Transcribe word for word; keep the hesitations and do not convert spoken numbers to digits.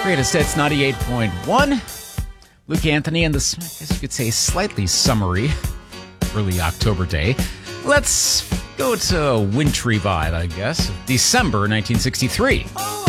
Greatest Hits ninety-eight point one. Luke Anthony and this, I guess you could say, slightly summery early October day. Let's go to a wintry vibe, I guess. December nineteen sixty-three.